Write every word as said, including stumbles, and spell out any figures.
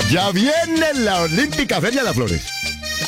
Ya viene la Olímpica Feria de las Flores.